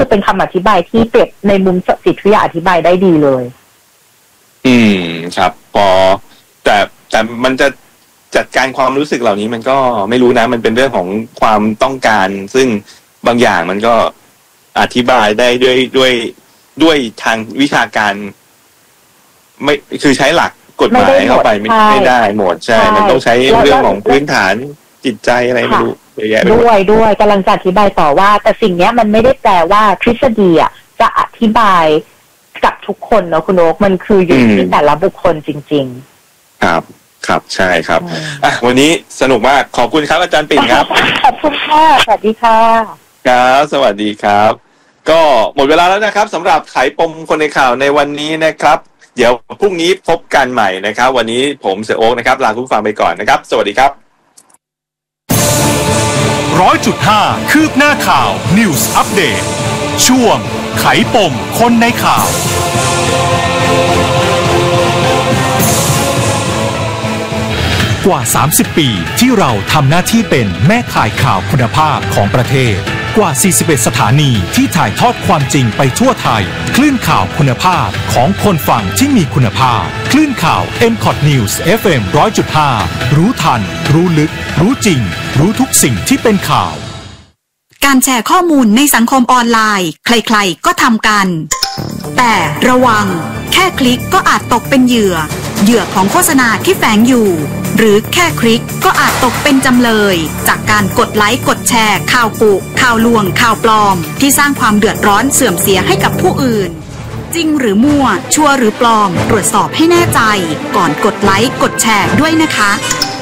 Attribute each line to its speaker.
Speaker 1: คือเป็นคำอธิบายที่เปรียบในมุมจิตวิทยาอธิบายได้ดีเลย
Speaker 2: ครับพอแต่มันจะจัดการความรู้สึกเหล่านี้มันก็ไม่รู้นะมันเป็นเรื่องของความต้องการซึ่งบางอย่างมันก็อธิบายได้ด้วยทางวิชาการไม่คือใช้หลักกฎหมายเข้าไปไม่ได้หมดใช่มันต้องใช้เรื่องของพื้นฐานจิตใจอะไรไม่รู้เยอะแยะ
Speaker 1: ด้วยกำลังจะอธิบายต่อว่าแต่สิ่งนี้มันไม่ได้แปลว่าทฤษฎีอ่ะจะอธิบายกับทุกคนเนาะคุณโอ๊คมันคืออยู่ที่แต่ละบุคคลจริงๆ
Speaker 2: ครับใช่ครับวันนี้สนุกมากขอบคุณครับอาจารย์ปิ่นครับ
Speaker 1: ขอบคุณค่ะสวัสดีค่ะ
Speaker 2: ครับสวัสดีครับก็หมดเวลาแล้วนะครับสำหรับไขปมคนในข่าวในวันนี้นะครับเดี๋ยวพรุ่งนี้พบกันใหม่นะครับวันนี้ผมเสือโอ๊คนะครับลาคุณผู้ฟังไปก่อนนะครับสวัสดีครับ
Speaker 3: 100.5 คืบหน้าข่าว News Update ช่วงไขปมคนในข่าวกว่า30ปีที่เราทำหน้าที่เป็นแม่ข่ายข่าวคุณภาพของประเทศกว่า41สถานีที่ถ่ายทอดความจริงไปทั่วไทยคลื่นข่าวคุณภาพของคนฟังที่มีคุณภาพคลื่นข่าว MCOT News FM 100.5 รู้ทันรู้ลึกรู้จริงรู้ทุกสิ่งที่เป็นข่าว
Speaker 4: การแชร์ข้อมูลในสังคมออนไลน์ใครๆก็ทำกันแต่ระวังแค่คลิกก็อาจตกเป็นเหยื่อของโฆษณาที่แฝงอยู่หรือแค่คลิกก็อาจตกเป็นจำเลยจากการกดไลค์กดแชร์ข่าวกุข่าวลวงข่าวปลอมที่สร้างความเดือดร้อนเสื่อมเสียให้กับผู้อื่นจริงหรือมั่วชัวร์หรือปลอมตรวจสอบให้แน่ใจก่อนกดไลค์กดแชร์ด้วยนะคะ